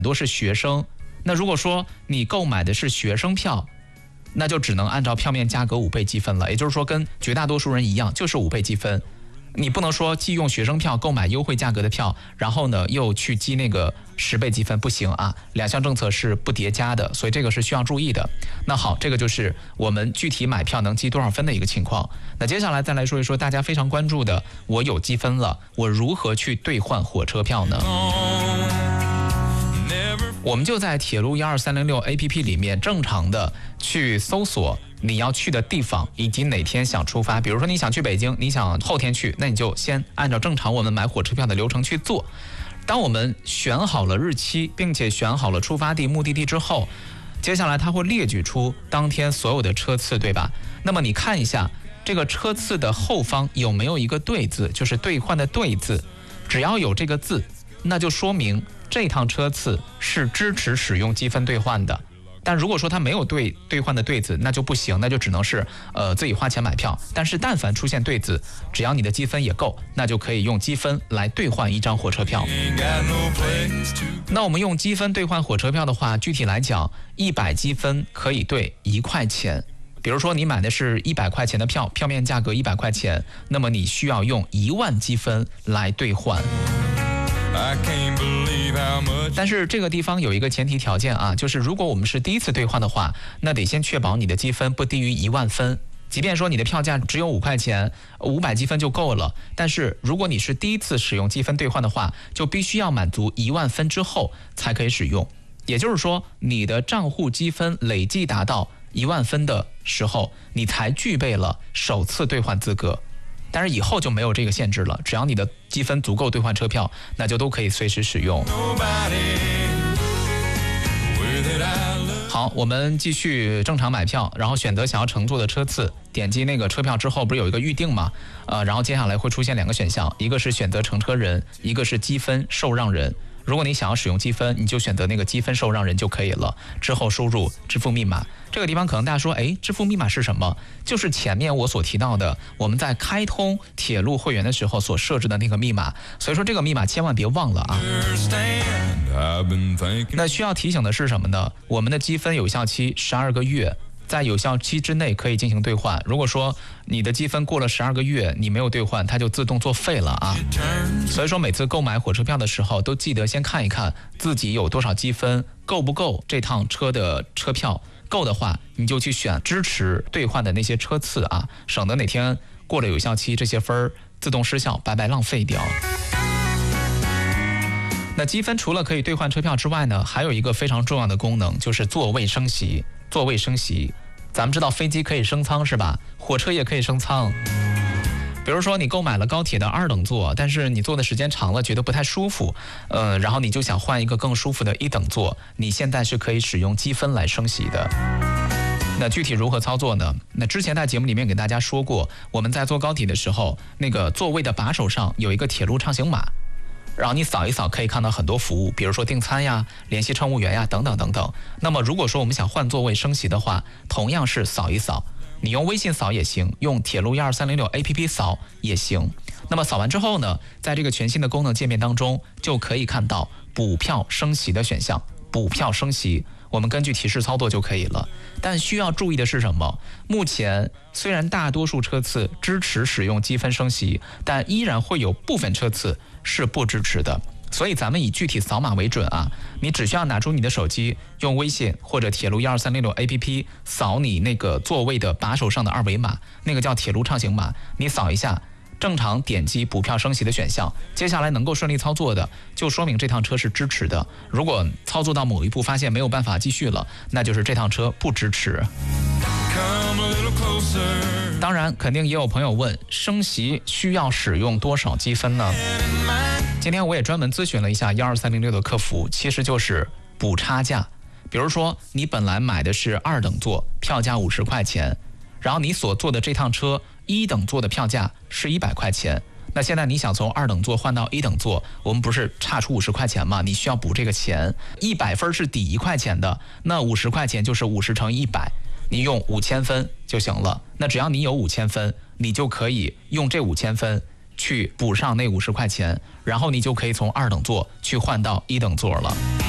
多是学生，那如果说你购买的是学生票，那就只能按照票面价格5倍积分了，也就是说跟绝大多数人一样，就是5倍积分。你不能说既用学生票购买优惠价格的票，然后呢又去积那个10倍积分，不行啊，两项政策是不叠加的，所以这个是需要注意的。那好，这个就是我们具体买票能积多少分的一个情况。那接下来再来说一说大家非常关注的，我有积分了，我如何去兑换火车票呢？我们就在铁路12306 APP 里面正常的去搜索你要去的地方以及哪天想出发。比如说你想去北京，你想后天去，那你就先按照正常我们买火车票的流程去做。当我们选好了日期，并且选好了出发地、目的地之后，接下来它会列举出当天所有的车次，对吧？那么你看一下这个车次的后方有没有一个对字，就是兑换的对字，只要有这个字，那就说明这趟车次是支持使用积分兑换的。但如果说它没有兑换的对字，那就不行，那就只能是自己花钱买票。但是但凡出现对字，只要你的积分也够，那就可以用积分来兑换一张火车票。那我们用积分兑换火车票的话，具体来讲，100积分可以兑1块钱。比如说你买的是100块钱的票，票面价格100块钱，那么你需要用1万积分来兑换。但是这个地方有一个前提条件啊，就是如果我们是第一次兑换的话，那得先确保你的积分不低于1万分。即便说你的票价只有5块钱，500积分就够了，但是如果你是第一次使用积分兑换的话，就必须要满足1万分之后才可以使用。也就是说，你的账户积分累计达到1万分的时候，你才具备了首次兑换资格。但是以后就没有这个限制了，只要你的积分足够兑换车票，那就都可以随时使用。好，我们继续正常买票，然后选择想要乘坐的车次，点击那个车票之后不是有一个预定吗？然后接下来会出现2个选项，一个是选择乘车人，一个是积分受让人。如果你想要使用积分，你就选择那个积分受让人就可以了，之后输入支付密码。这个地方可能大家说，支付密码是什么？就是前面我所提到的，我们在开通铁路会员的时候所设置的那个密码，所以说这个密码千万别忘了啊。那需要提醒的是什么呢？我们的积分有效期12个月，在有效期之内可以进行兑换。如果说你的积分过了12个月，你没有兑换，它就自动作废了啊。所以说每次购买火车票的时候，都记得先看一看自己有多少积分，够不够这趟车的车票。够的话，你就去选支持兑换的那些车次啊，省得哪天过了有效期，这些分自动失效，白白浪费掉。那积分除了可以兑换车票之外呢，还有一个非常重要的功能，就是座位升席。座位升席，咱们知道飞机可以升舱是吧？火车也可以升舱。比如说你购买了高铁的2等座，但是你坐的时间长了觉得不太舒服，然后你就想换一个更舒服的1等座，你现在是可以使用积分来升席的。那具体如何操作呢？那之前在节目里面给大家说过，我们在坐高铁的时候，那个座位的把手上有一个铁路畅行码，然后你扫一扫可以看到很多服务，比如说订餐呀、联系乘务员呀等等等等。那么如果说我们想换座位升席的话，同样是扫一扫，你用微信扫也行，用铁路12306 APP 扫也行。那么扫完之后呢，在这个全新的功能界面当中，就可以看到补票升席的选项。补票升席，我们根据提示操作就可以了。但需要注意的是什么？目前虽然大多数车次支持使用积分升席，但依然会有部分车次是不支持的。所以咱们以具体扫码为准啊，你只需要拿出你的手机，用微信或者铁路12306 APP 扫你那个座位的把手上的2维码，那个叫铁路畅行码，你扫一下，正常点击补票升席的选项，接下来能够顺利操作的，就说明这趟车是支持的。如果操作到某一步发现没有办法继续了，那就是这趟车不支持。当然肯定也有朋友问，升席需要使用多少积分呢？今天我也专门咨询了一下12306的客服，其实就是补差价。比如说你本来买的是2等座，票价50块钱，然后你所坐的这趟车1等座的票价是100块钱，那现在你想从2等座换到1等座，我们不是差出50块钱吗？你需要补这个钱，100分是抵1块钱的，那50块钱就是50乘以100，你用5000分就行了。那只要你有5000分，你就可以用这5000分去补上那50块钱，然后你就可以从2等座去换到1等座了。